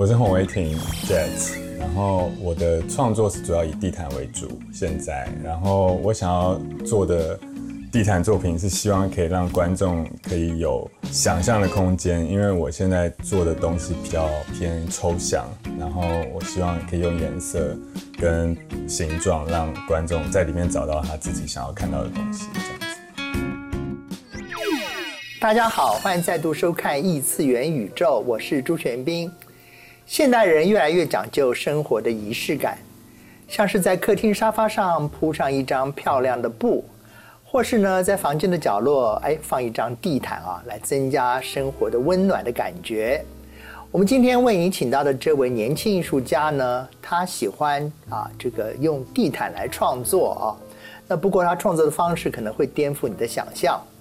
我是洪维廷 Jet， 然后我的创作是主要以地毯为主，现在，然后我想要做的地毯作品是希望可以让观众可以有想象的空间，因为我现在做的东西比较偏抽象，然后我希望可以用颜色跟形状让观众在里面找到他自己想要看到的东西，这样子。 大家好，欢迎再度收看异次元宇宙，我是朱玄彬。现代人越来越讲究生活的仪式感，像是在客厅沙发上铺上一张漂亮的布，或是呢在房间的角落放一张地毯来增加生活的温暖的感觉。我们今天为您请到的这位年轻艺术家呢，他喜欢用地毯来创作那不过他创作的方式可能会颠覆你的想象。